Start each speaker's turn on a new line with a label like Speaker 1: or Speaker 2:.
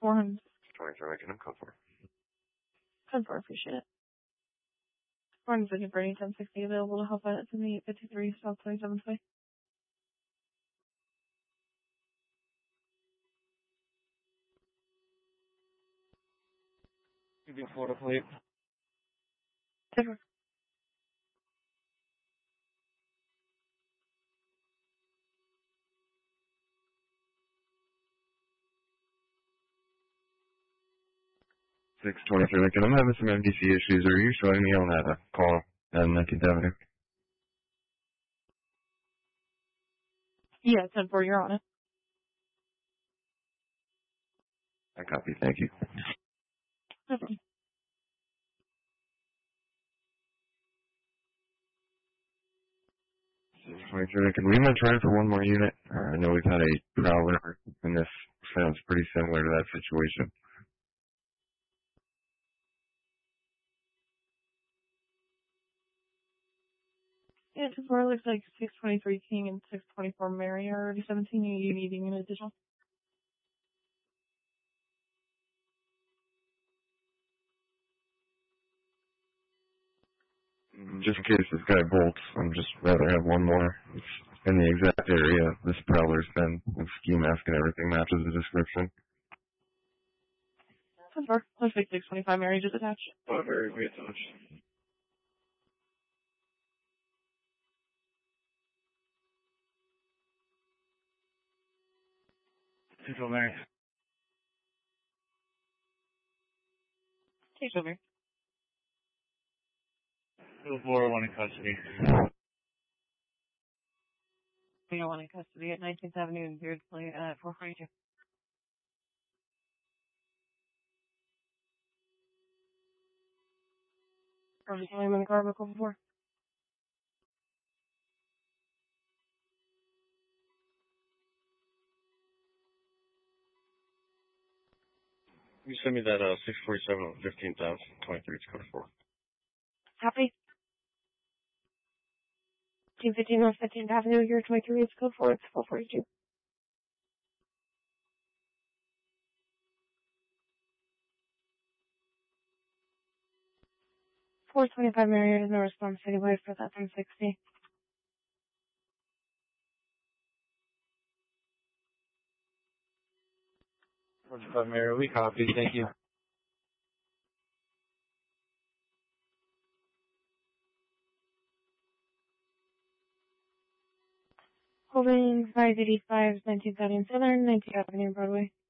Speaker 1: 400.
Speaker 2: 23 Lincoln, code 4.
Speaker 1: Code 4, appreciate it. 400 looking for any 1060 available to help out at 7853 South 27th Way.
Speaker 2: Give me a photo plate.
Speaker 1: Code 4.
Speaker 2: 623 Lincoln, I'm having some MDC issues. Are you showing me on that call at 19th Avenue?
Speaker 1: Yeah, 10-4, you're on it.
Speaker 2: I copy, thank you.
Speaker 1: No problem.
Speaker 2: 623 Lincoln, we might try for one more unit. I know we've had a prowler, and this sounds pretty similar to that situation.
Speaker 1: Yeah, 10-4 looks like 623 King and 624 Mary are already 17. Are you needing an additional?
Speaker 2: Just in case this guy bolts, I'm just rather have one more. It's in the exact area this prowler's been, with ski mask and everything matches the description.
Speaker 1: 10-4, looks like 625 Mary just attached.
Speaker 2: Oh, very great touch. Central Mary.
Speaker 1: Take over.
Speaker 2: Bill 401 in custody.
Speaker 1: We don't want in custody at 19th Avenue and Beardsley at 442. Or just him in the car vehicle before.
Speaker 2: You send me that 647 on 15,023 to code 4.
Speaker 1: Happy? 215 North 15th Avenue, year 23, it's code 4, it's 442. 425 Mary has no response anyway for that 360.
Speaker 2: 425 Mary, we copy, thank you.
Speaker 1: Holding 585 19th Avenue Southern, 19th Avenue Broadway.